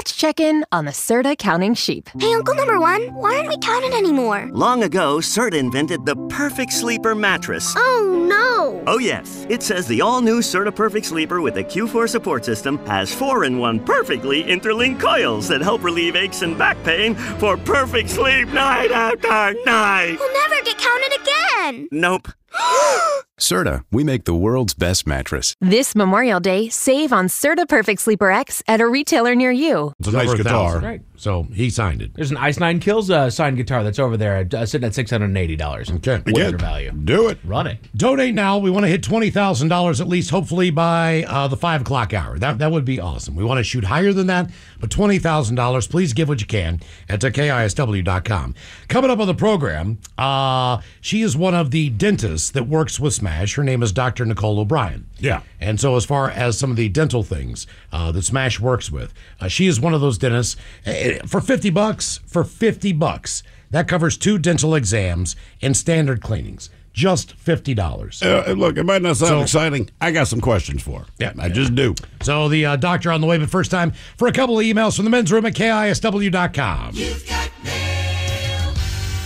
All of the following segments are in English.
Let's check in on the Serta Counting Sheep. Hey, Uncle Number One, why aren't we counting anymore? Long ago, Serta invented the Perfect Sleeper mattress. Oh, no. Oh, yes. It says the all-new Serta Perfect Sleeper with the Q4 support system has 4-in-1 perfectly interlinked coils that help relieve aches and back pain for perfect sleep night after night. We'll never get counted again. Nope. Serta, we make the world's best mattress. This Memorial Day, save on Serta Perfect Sleeper X at a retailer near you. It's a nice guitar. Right. So he signed it. There's an Ice Nine Kills signed guitar that's over there sitting at $680. Okay. Way under value. Do it. Run it. Donate now. We want to hit $20,000 at least, hopefully by the 5 o'clock hour. That would be awesome. We want to shoot higher than that, but $20,000. Please give what you can at KISW.com. Coming up on the program, she is one of the dentists that works with Smash. Her name is Dr. Nicole O'Brien. Yeah. And so as far as some of the dental things that Smash works with, she is one of those dentists. For $50, that covers 2 dental exams and standard cleanings. Just $50. Look, it might not sound exciting. I got some questions for her. Yeah. I just do. So the doctor on the way, but first time for a couple of emails from the men's room at KISW.com. You've got mail.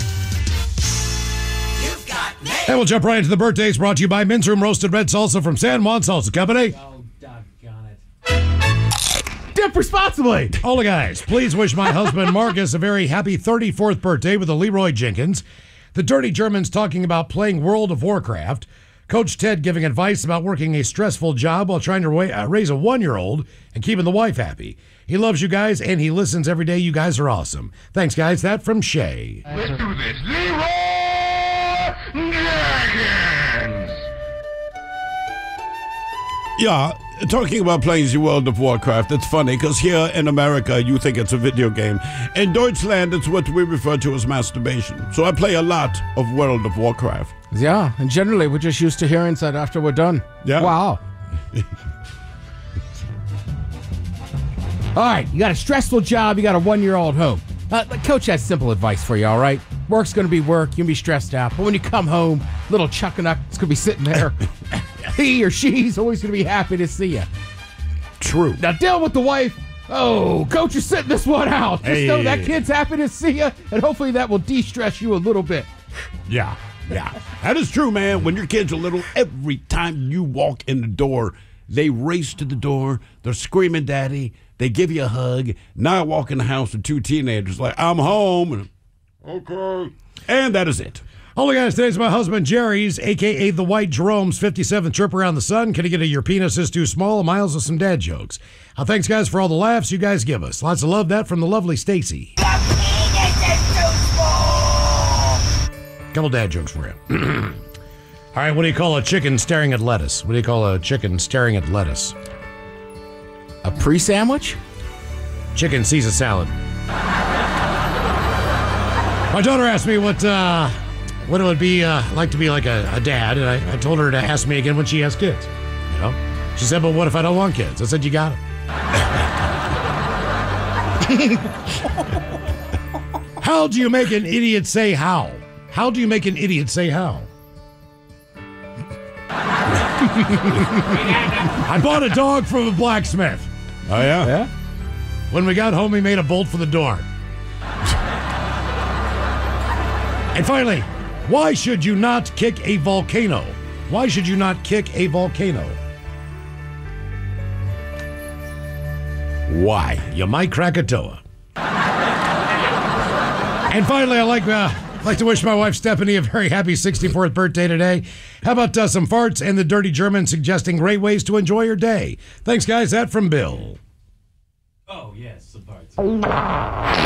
You've got mail. And we'll jump right into the birthdays brought to you by Men's Room Roasted Red Salsa from San Juan Salsa Company. Oh, doggone it. Dip responsibly. All the guys, please wish my husband Marcus a very happy 34th birthday with the Leroy Jenkins. The Dirty Germans talking about playing World of Warcraft. Coach Ted giving advice about working a stressful job while trying to raise a 1-year-old and keeping the wife happy. He loves you guys, and he listens every day. You guys are awesome. Thanks, guys. That from Shay. Let's do this. Leroy Jenkins! Yeah, talking about playing the World of Warcraft, it's funny because here in America you think it's a video game. In Deutschland, it's what we refer to as masturbation. So I play a lot of World of Warcraft. Yeah, and generally we're just used to hearing that after we're done. Yeah. Wow. All right, you got a stressful job, you got a 1-year-old home. Coach has simple advice for you, all right? Work's going to be work, you'll be stressed out. But when you come home, little Chuckanuck is going to be sitting there. He or she's always going to be happy to see you. True. Now deal with the wife. Oh, Coach is sitting this one out. Just know that kid's happy to see you, and hopefully that will de-stress you a little bit. Yeah. That is true, man. When your kids are little, every time you walk in the door, they race to the door. They're screaming, Daddy. They give you a hug. Now I walk in the house with 2 teenagers like, I'm home. And, okay. And that is it. All the guys, today's my husband Jerry's, a.k.a. the White Jerome's 57th trip around the sun. Can you get your penis is too small? Miles with some dad jokes. Thanks, guys, for all the laughs you guys give us. Lots of love. That from the lovely Stacy. The penis is too small. Couple dad jokes for you. All right, what do you call a chicken staring at lettuce? What do you call a chicken staring at lettuce? A pre-sandwich? Chicken Caesar salad. My daughter asked me what it would be like to be like a dad, and I told her to ask me again when she has kids. You know, she said, "But what if I don't want kids?" I said, "You got it." How do you make an idiot say how? How do you make an idiot say how? I bought a dog from a blacksmith. Oh, yeah? Yeah? When we got home, he made a bolt for the door. And finally, why should you not kick a volcano? Why should you not kick a volcano? Why? You might crack a toe. And finally, I like to wish my wife Stephanie a very happy 64th birthday today. How about some farts and the Dirty German suggesting great ways to enjoy your day? Thanks, guys. That from Bill. Oh, yes, some farts.